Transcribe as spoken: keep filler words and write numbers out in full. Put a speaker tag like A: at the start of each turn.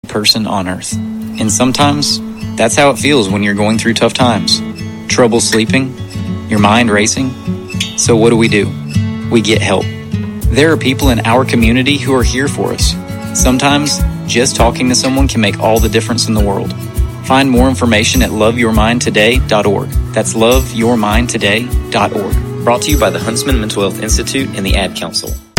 A: person on earth. And sometimes, that's how it feels when you're going through tough times. Trouble sleeping, your mind racing. So what do we do? We get help. There are people in our community who are here for us. Sometimes, just talking to someone can make all the difference in the world. Find more information at love your mind today dot org. That's love your mind today dot org. Brought to you by the Huntsman Mental Health Institute and the Ad Council.